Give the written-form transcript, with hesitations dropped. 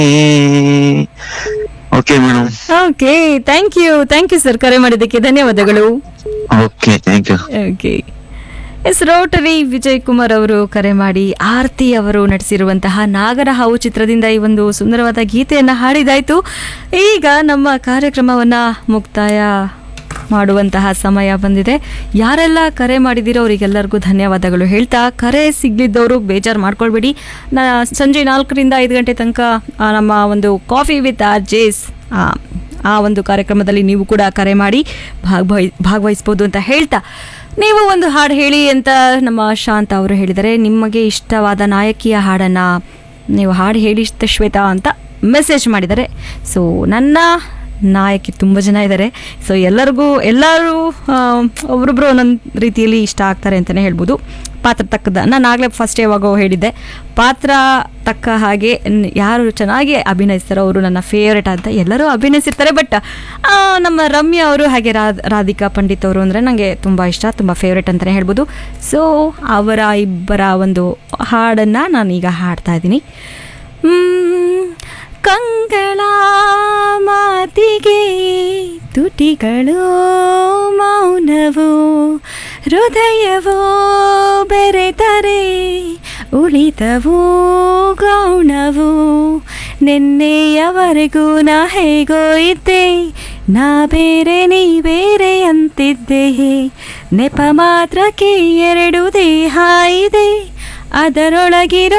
Okay madam. Okay, thank you sir, ಕರೆ ಮಾಡಿದ್ದಕ್ಕೆ ಧನ್ಯವಾದಗಳು. Okay, thank you. Okay, S, Rotary Vijay Kumar ಅವರು ಕರೆ ಮಾಡಿ ಆರ್ತಿ ಅವರು ನಟಿಸಿರುವಂತಹ ನಾಗರಹಾವು ಚಿತ್ರದಿಂದ ಈ ಒಂದು ಸುಂದರವಾದ ಗೀತೆಯನ್ನು ಹಾಡಿದಾಯ್ತು. ಈಗ ನಮ್ಮ ಕಾರ್ಯಕ್ರಮವನ್ನ ಮುಕ್ತಾಯ ಮಾಡುವಂತಹ ಸಮಯ ಬಂದಿದೆ. ಯಾರೆಲ್ಲ ಕರೆ ಮಾಡಿದಿರೋ ಅವರಿಗೆಲ್ಲರಿಗೂ ಧನ್ಯವಾದಗಳು ಹೇಳ್ತಾ, ಕರೆ ಸಿಗ್ಲಿದ್ದವರು ಬೇಜಾರು ಮಾಡ್ಕೊಳ್ಬೇಡಿ. ಸಂಜೆ 4ರಿಂದ 5 ಗಂಟೆ ತನಕ ನಮ್ಮ ಒಂದು ಕಾಫಿ ವಿತ್ RJs ಆ ಒಂದು ಕಾರ್ಯಕ್ರಮದಲ್ಲಿ ನೀವು ಕೂಡ ಕರೆ ಮಾಡಿ ಭಾಗವಹಿಸ್ಬೋದು ಅಂತ ಹೇಳ್ತಾ, ನೀವು ಒಂದು ಹಾಡು ಹೇಳಿ ಅಂತ ನಮ್ಮ ಶಾಂತ ಅವರು ಹೇಳಿದರೆ, ನಿಮಗೆ ಇಷ್ಟವಾದ ನಾಯಕಿಯ ಹಾಡನ್ನು ನೀವು ಹಾಡು ಹೇಳಿ ಶ್ವೇತಾ ಅಂತ ಮೆಸೇಜ್ ಮಾಡಿದ್ದಾರೆ. ಸೊ ನನ್ನ ನಾಯಕಿ ತುಂಬ ಜನ ಇದ್ದಾರೆ. ಸೊ ಎಲ್ಲರೂ ಒಬ್ರೊಬ್ರು ಒಂದೊಂದು ರೀತಿಯಲ್ಲಿ ಇಷ್ಟ ಆಗ್ತಾರೆ ಅಂತಲೇ ಹೇಳ್ಬೋದು. ಪಾತ್ರ ತಕ್ಕದ, ನಾನು ಆಗಲೇ ಫಸ್ಟ್ ಯಾವಾಗೋ ಹೇಳಿದ್ದೆ, ಪಾತ್ರ ತಕ್ಕ ಹಾಗೆ ಯಾರು ಚೆನ್ನಾಗಿ ಅಭಿನಯಿಸ್ತಾರೋ ಅವರು ನನ್ನ ಫೇವ್ರೇಟ್ ಅಂತ. ಎಲ್ಲರೂ ಅಭಿನಯಿಸಿರ್ತಾರೆ, ಬಟ್ ನಮ್ಮ ರಮ್ಯಾ ಅವರು ಹಾಗೆ ರಾಧಿಕಾ ಪಂಡಿತ್ ಅವರು ಅಂದರೆ ನನಗೆ ತುಂಬ ಇಷ್ಟ, ತುಂಬ ಫೇವ್ರೇಟ್ ಅಂತಲೇ ಹೇಳ್ಬೋದು. ಸೊ ಅವರ ಇಬ್ಬರ ಒಂದು ಹಾಡನ್ನು ನಾನೀಗ ಹಾಡ್ತಾ ಇದ್ದೀನಿ. ಕಂಗಳ ಮಾತಿಗೆ ತುಟಿಗಳು ಮೌನವು, ಹೃದಯವೋ ಬೆರೆತರೆ ಉಳಿತವು ಗೌಣವು. ನಿನ್ನೆಯವರೆಗೂ ನಾ ಹೇಗೋ ಇದ್ದೆ, ನಾ ಬೇರೆ ನೀ ಬೇರೆ ಅಂತಿದ್ದೆ. ನೆಪ ಮಾತ್ರಕ್ಕೆ 2 ದೇಹ ಇದೆ, ಅದರೊಳಗಿರೋ